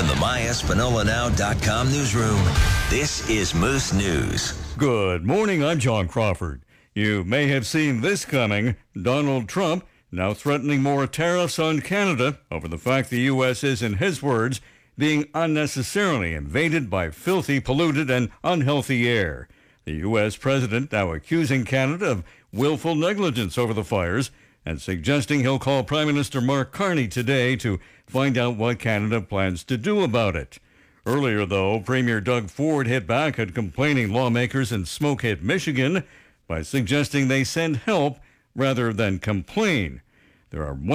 from the MyEspanolaNow.com newsroom, this is Moose News. Good morning, I'm John Crawford. You may have seen this coming. Donald Trump now threatening more tariffs on Canada over the fact the U.S. is, in his words, being unnecessarily invaded by filthy, polluted, and unhealthy air. The U.S. president now accusing Canada of willful negligence over the fires and suggesting he'll call Prime Minister Mark Carney today to find out what Canada plans to do about it. Earlier, though, Premier Doug Ford hit back at complaining lawmakers in smoke-hit Michigan by suggesting they send help rather than complain. There are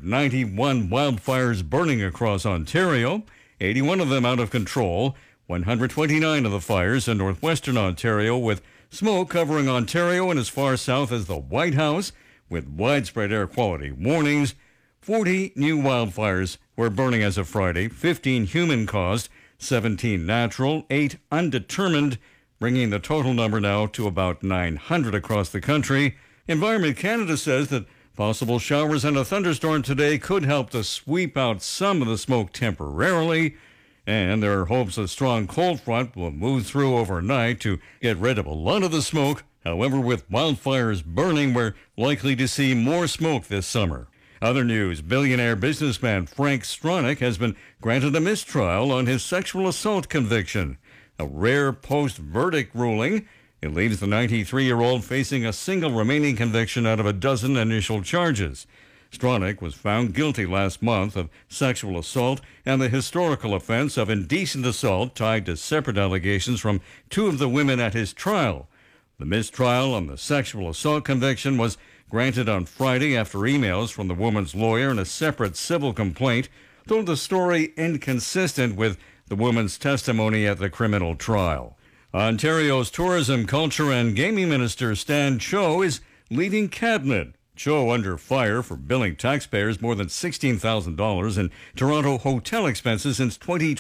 191 wildfires burning across Ontario, 81 of them out of control, 129 of the fires in northwestern Ontario, with smoke covering Ontario and as far south as the White House, with widespread air quality warnings. 40 new wildfires were burning as of Friday, 15 human-caused, 17 natural, 8 undetermined, bringing the total number now to about 900 across the country. Environment Canada says that possible showers and a thunderstorm today could help to sweep out some of the smoke temporarily, and there are hopes a strong cold front will move through overnight to get rid of a lot of the smoke. However, with wildfires burning, we're likely to see more smoke this summer. Other news, billionaire businessman Frank Stronach has been granted a mistrial on his sexual assault conviction. A rare post-verdict ruling. It leaves the 93-year-old facing a single remaining conviction out of a dozen initial charges. Stronach was found guilty last month of sexual assault and the historical offense of indecent assault tied to separate allegations from two of the women at his trial. The mistrial on the sexual assault conviction was granted on Friday after emails from the woman's lawyer in a separate civil complaint told the story inconsistent with the woman's testimony at the criminal trial. Ontario's Tourism, Culture and Gaming Minister Stan Cho is leaving cabinet. Cho under fire for billing taxpayers more than $16,000 in Toronto hotel expenses since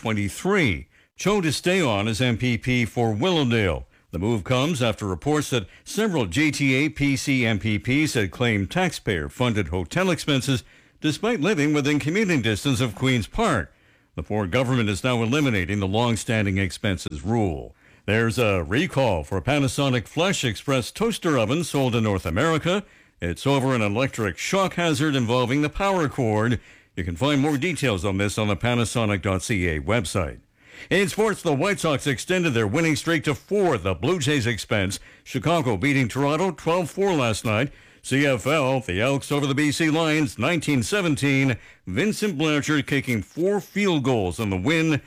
2023. Cho to stay on as MPP for Willowdale. The move comes after reports that several GTA PC MPPs had claimed taxpayer-funded hotel expenses despite living within commuting distance of Queen's Park. The Ford government is now eliminating the long-standing expenses rule. There's a recall for Panasonic Flesh Express toaster oven sold in North America. It's over an electric shock hazard involving the power cord. You can find more details on this on the Panasonic.ca website. In sports, the White Sox extended their winning streak to 4 at the Blue Jays' expense. Chicago beating Toronto 12-4 last night. CFL, the Elks over the BC Lions 19-17. Vincent Blanchard kicking 4 field goals in the win.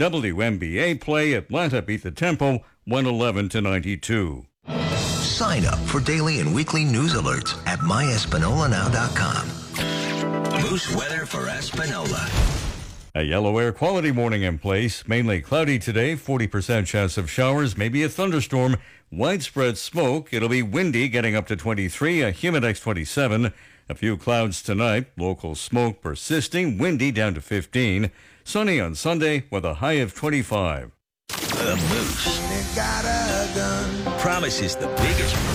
WNBA play, Atlanta beat the Tempo 111-92. Sign up for daily and weekly news alerts at MyEspanolaNow.com. Moose weather for Espanola. A yellow air quality warning in place. Mainly cloudy today, 40% chance of showers, maybe a thunderstorm. Widespread smoke. It'll be windy, getting up to 23, a Humidex 27. A few clouds tonight. Local smoke persisting, windy down to 15. Sunny on Sunday with a high of 25. The Moose promises the biggest